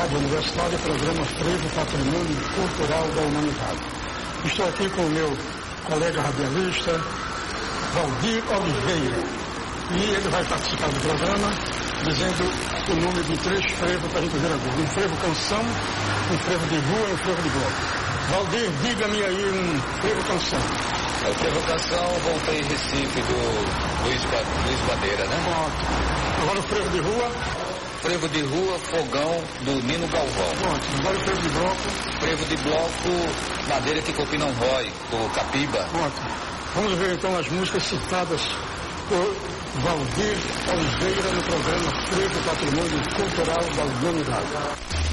Rádio Universitária, programa Frevo Patrimônio Cultural da Humanidade. Estou aqui com o meu colega radialista, Valdir Oliveira, e ele vai participar do programa dizendo o nome de 3 frevos para a gente ver agora. Um frevo canção, um frevo de rua e um frevo de bloco. Valdir, diga-me aí um frevo canção. O frevo canção, Voltei Recife, do Luiz Bandeira, né? Ótimo. Agora o frevo de rua. Frevo de rua, Fogão, do Nino Galvão. Ótimo. Agora o frevo de bloco. Frevo de bloco, Madeira que Cupim não rói, do Capiba. Ótimo. Vamos ver então as músicas citadas por Valdir Oliveira no programa Frevo Patrimônio Cultural da Humanidade.